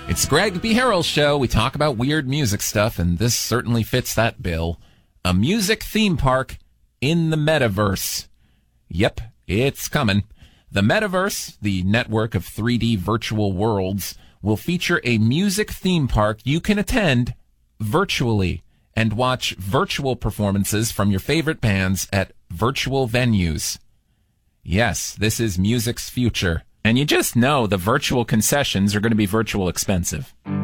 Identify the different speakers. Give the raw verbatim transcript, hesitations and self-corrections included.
Speaker 1: It's Greg B. Harrell's show. We talk about weird music stuff, and this certainly fits that bill. A music theme park in the metaverse. Yep, it's coming. The metaverse, the network of three D virtual worlds, will feature a music theme park you can attend virtually and watch virtual performances from your favorite bands at virtual venues. Yes, this is music's future. And you just know the virtual concessions are going to be virtual expensive.